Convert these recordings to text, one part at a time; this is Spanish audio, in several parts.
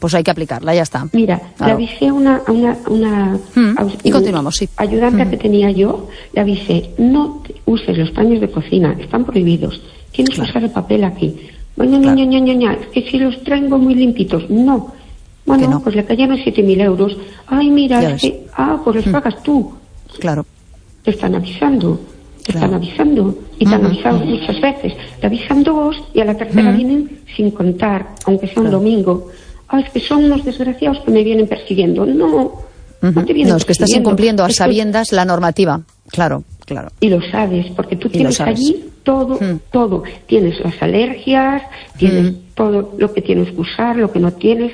pues hay que aplicarla, ya está. Mira, le avisé a una y continuamos, sí. ayudante que tenía yo, le avisé, no uses los paños de cocina, están prohibidos, tienes que usar el papel aquí. Bueno, es que si los traigo muy limpitos, no. Bueno, no. Pues le cayeron 7.000 euros. Ay, mira, es que, pues los pagas tú. Claro. Te están avisando. Y te han avisado muchas veces. Te avisan 2 y a la tercera vienen sin contar, aunque sea un domingo. Es que son unos desgraciados que me vienen persiguiendo. No te vienen es que estás incumpliendo a sabiendas la normativa. Claro. Y lo sabes, porque tú tienes allí todo. Tienes las alergias, tienes todo lo que tienes que usar, lo que no tienes.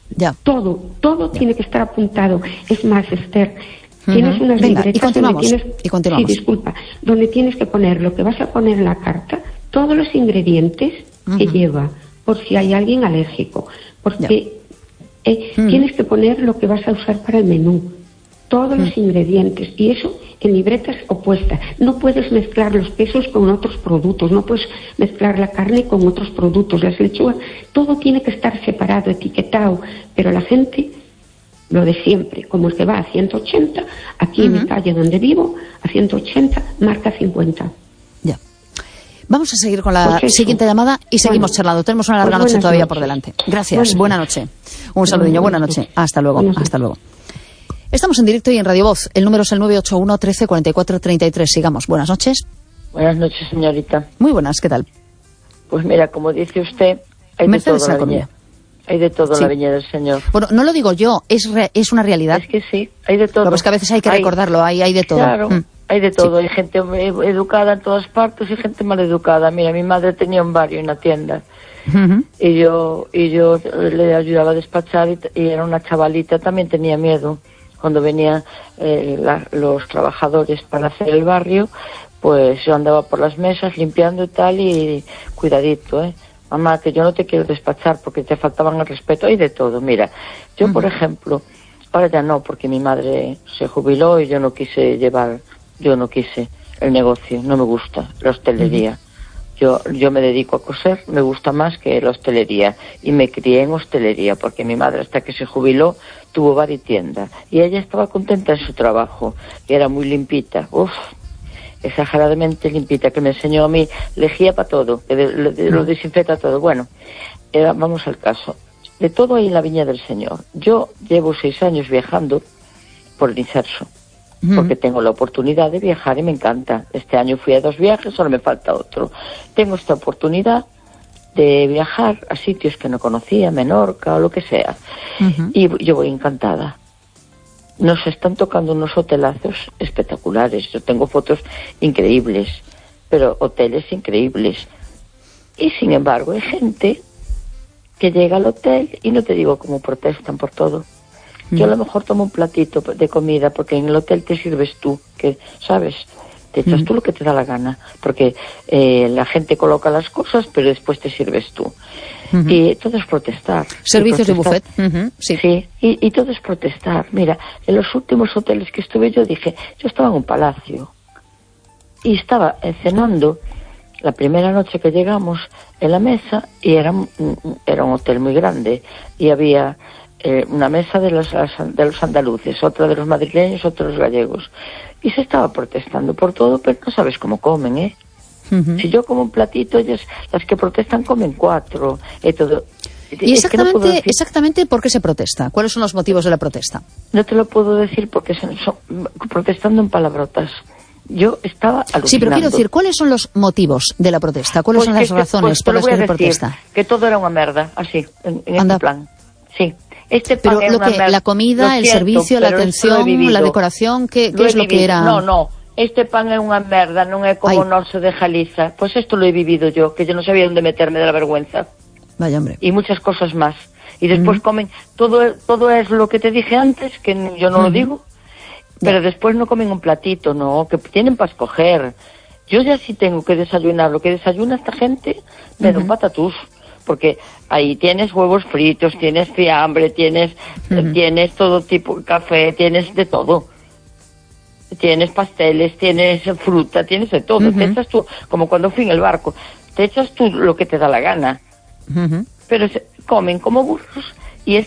Todo tiene que estar apuntado. Es más, Esther, tienes unas libretas y continuamos. Sí, disculpa, donde tienes que poner lo que vas a poner en la carta, todos los ingredientes que lleva, por si hay alguien alérgico, porque tienes que poner lo que vas a usar para el menú, todos los ingredientes, y eso en libretas opuestas. No puedes mezclar los quesos con otros productos, no puedes mezclar la carne con otros productos, las lechugas, todo tiene que estar separado, etiquetado, pero la gente, lo de siempre, como el que va a 180, aquí en mi calle donde vivo, a 180, marca 50. Ya. Vamos a seguir con la siguiente llamada y seguimos charlando. Tenemos una larga noche todavía por delante. Gracias, buena noche. Un saludillo, buena noche. Hasta luego, hasta luego. Estamos en directo y en Radio Voz. El número es el 981 13 44 33. Sigamos. Buenas noches. Buenas noches, señorita. Muy buenas, ¿qué tal? Pues mira, como dice usted, hay de todo la viña. Hay de todo la viña del Señor. Bueno, no lo digo yo, es una realidad. Es que sí, hay de todo. Lo que es que a veces hay que recordarlo, hay de todo. Claro, hay de todo. Hay gente educada en todas partes y gente mal educada. Mira, mi madre tenía un barrio en la tienda. Y yo le ayudaba a despachar y era una chavalita, también tenía miedo. Cuando venían los trabajadores para hacer el barrio, pues yo andaba por las mesas limpiando y tal, y cuidadito, mamá, que yo no te quiero despachar porque te faltaban el respeto. Hay de todo. Mira, yo por ejemplo, ahora ya no, porque mi madre se jubiló y yo no quise el negocio, no me gusta la hostelería. Yo me dedico a coser, me gusta más que la hostelería, y me crié en hostelería porque mi madre, hasta que se jubiló, tuvo bar y tienda y ella estaba contenta en su trabajo y era muy limpita, exageradamente limpita, que me enseñó a mí lejía para todo, lo desinfecta todo. Bueno, vamos al caso. De todo hay en la viña del Señor. Yo llevo 6 años viajando por el inserso, porque tengo la oportunidad de viajar y me encanta. Este año fui a 2 viajes, solo me falta otro. Tengo esta oportunidad de viajar a sitios que no conocía, Menorca o lo que sea, y yo voy encantada. Nos están tocando unos hotelazos espectaculares. Yo tengo fotos increíbles, pero hoteles increíbles. Y sin embargo hay gente que llega al hotel y no te digo cómo protestan por todo. Yo a lo mejor tomo un platito de comida porque en el hotel te sirves tú, que sabes, te echas tú lo que te da la gana, porque la gente coloca las cosas, pero después te sirves tú. Y todo es protestar. Servicios de buffet. Sí, y todo es protestar. Mira, en los últimos hoteles que estuve yo estaba en un palacio y estaba cenando la primera noche que llegamos en la mesa, y era un hotel muy grande y había una mesa de los andaluces, otra de los madrileños, otra de los gallegos, y se estaba protestando por todo, pero no sabes cómo comen, Si yo como un platito, ellas, las que protestan, comen 4 y todo. ¿Y exactamente por qué se protesta? ¿Cuáles son los motivos de la protesta? No te lo puedo decir porque son protestando en palabrotas. Yo estaba alucinando. Sí, pero quiero decir, ¿cuáles son los motivos de la protesta? ¿Cuáles son las razones por las que se protesta? Que todo era una merda, así, en este plan. Sí. Pero la comida, el servicio, la atención, la decoración, ¿qué es lo que era? No, este pan é unha merda, non é como o noso de Galiza. Pues esto lo he vivido yo, que yo no sabía dónde meterme de la vergüenza. Vaya, hombre. Y muchas cosas más. Y después comen, todo es lo que te dije antes, que yo no lo digo, pero después no comen un platito, no, que tienen para escoger. Yo ya sí tengo que desayunar, lo que desayuna esta gente, me da un patatús. Porque ahí tienes huevos fritos, tienes fiambre, tienes todo tipo de café, tienes de todo. Tienes pasteles, tienes fruta, tienes de todo. Te echas tú, como cuando fui en el barco, te echas tú lo que te da la gana. Pero comen como burros